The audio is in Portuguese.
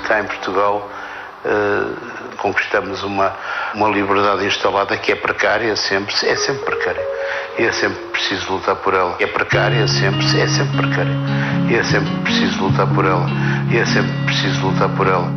cá em Portugal conquistamos uma liberdade instalada que é precária sempre, é sempre precária. E é sempre preciso lutar por ela. É precária sempre, é sempre precária. E é sempre preciso lutar por ela. E é sempre preciso lutar por ela.